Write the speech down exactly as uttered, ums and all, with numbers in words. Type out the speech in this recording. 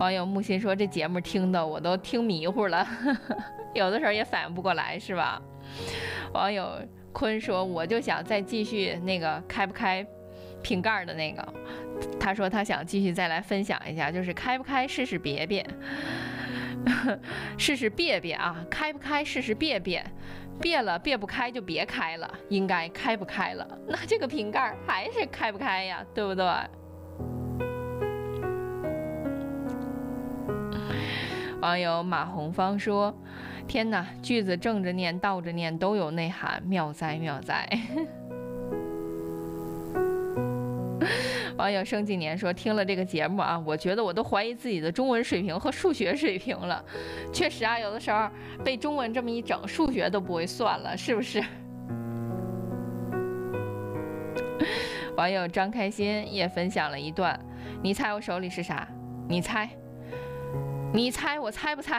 网友木心说：“这节目听的我都听迷糊了，有的时候也反应不过来，是吧？”网友坤说：“我就想再继续那个开不开瓶盖的那个。”他说他想继续再来分享一下，就是开不开试试别别，试试别别啊，开不开试试别别，别了别不开就别开了，应该开不开了，那这个瓶盖还是开不开呀，对不对？网友马红芳说：“天哪，句子正着念倒着念都有内涵，妙哉妙哉。”网友生几年说：“听了这个节目啊，我觉得我都怀疑自己的中文水平和数学水平了。确实啊，有的时候被中文这么一整，数学都不会算了，是不是？”网友张开心也分享了一段：“你猜我手里是啥？你猜，你猜我猜不猜？”